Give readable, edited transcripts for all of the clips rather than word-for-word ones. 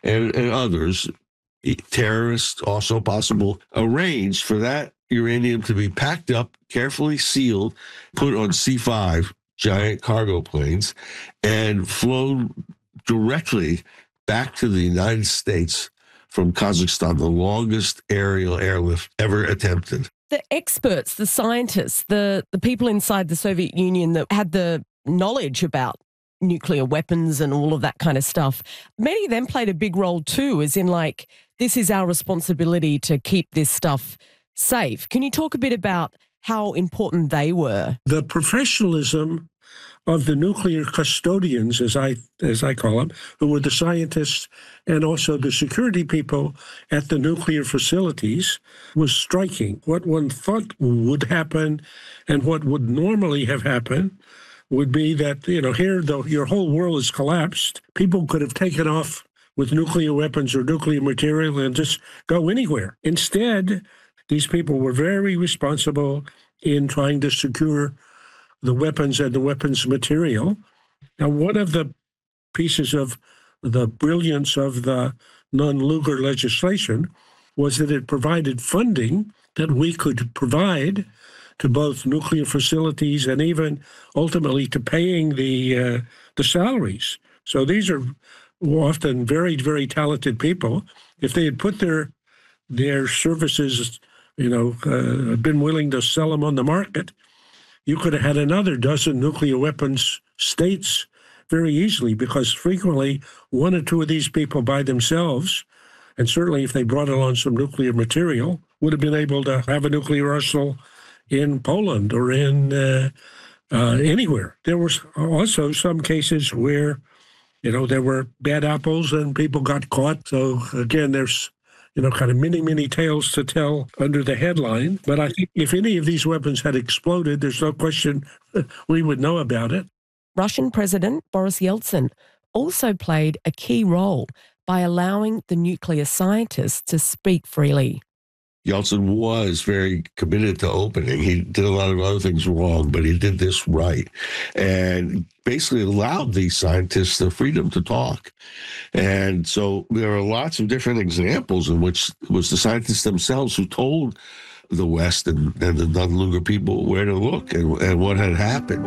and others, terrorists also possible, arranged for that uranium to be packed up, carefully sealed, put on C-5 giant cargo planes, and flown directly back to the United States from Kazakhstan, the longest aerial airlift ever attempted. The experts, the scientists, the people inside the Soviet Union that had the knowledge about nuclear weapons and all of that kind of stuff, many of them played a big role too, as in like, this is our responsibility to keep this stuff safe. Can you talk a bit about how important they were? The professionalism of the nuclear custodians, as I call them, who were the scientists and also the security people at the nuclear facilities, was striking. What one thought would happen and what would normally have happened would be that, here, though your whole world has collapsed, people could have taken off with nuclear weapons or nuclear material and just go anywhere. Instead, these people were very responsible in trying to secure the weapons and the weapons material. Now, one of the pieces of the brilliance of the non-Lugar legislation was that it provided funding that we could provide to both nuclear facilities and even ultimately to paying the salaries. So these are often very, very talented people. If they had put their services, been willing to sell them on the market, you could have had another dozen nuclear weapons states very easily, because frequently one or two of these people by themselves, and certainly if they brought along some nuclear material, would have been able to have a nuclear arsenal in Poland or in anywhere. There was also some cases where, there were bad apples and people got caught. So again, there's kind of many tales to tell under the headline. But I think if any of these weapons had exploded, there's no question we would know about it. Russian President Boris Yeltsin also played a key role by allowing the nuclear scientists to speak freely. Yeltsin was very committed to opening. He did a lot of other things wrong, but he did this right, and basically allowed these scientists the freedom to talk. And so there are lots of different examples in which it was the scientists themselves who told the West and the non-Lugar people where to look and what had happened.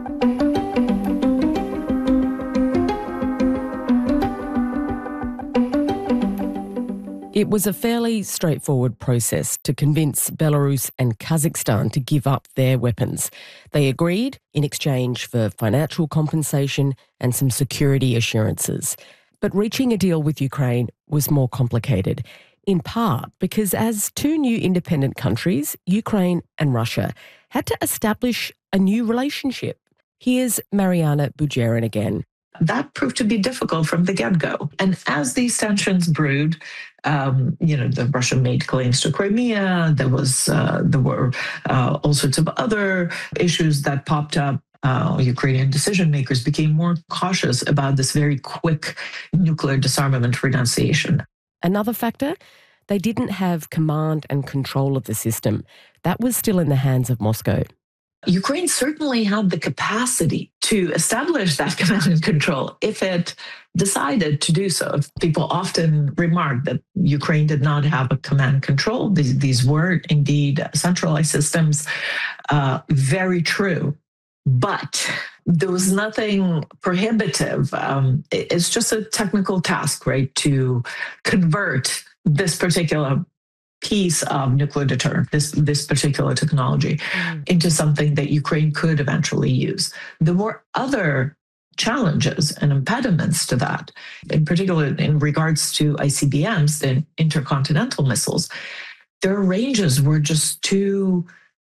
It was a fairly straightforward process to convince Belarus and Kazakhstan to give up their weapons. They agreed in exchange for financial compensation and some security assurances. But reaching a deal with Ukraine was more complicated, in part because as two new independent countries, Ukraine and Russia, had to establish a new relationship. Here's Mariana Bujerin again. That proved to be difficult from the get-go. And as these tensions brewed, the Russia made claims to Crimea. There were all sorts of other issues that popped up. Ukrainian decision makers became more cautious about this very quick nuclear disarmament renunciation. Another factor, they didn't have command and control of the system. That was still in the hands of Moscow. Ukraine certainly had the capacity to establish that command and control if it decided to do so. People often remark that Ukraine did not have a command control. These were indeed centralized systems. Very true. But there was nothing prohibitive. It's just a technical task, right, to convert this particular piece of nuclear deterrent, this particular technology, into something that Ukraine could eventually use. There were other challenges and impediments to that, in particular in regards to ICBMs, the intercontinental missiles. Their ranges were just too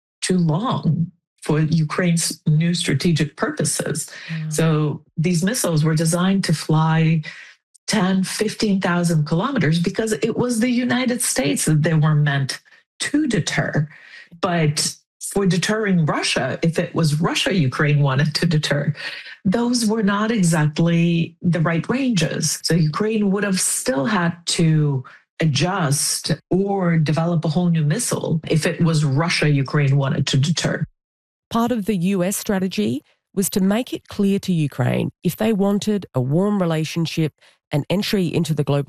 long for Ukraine's new strategic purposes. So these missiles were designed to fly 10, 15,000 kilometers because it was the United States that they were meant to deter. But for deterring Russia, if it was Russia Ukraine wanted to deter, those were not exactly the right ranges. So Ukraine would have still had to adjust or develop a whole new missile if it was Russia Ukraine wanted to deter. Part of the US strategy was to make it clear to Ukraine if they wanted a warm relationship and entry into the global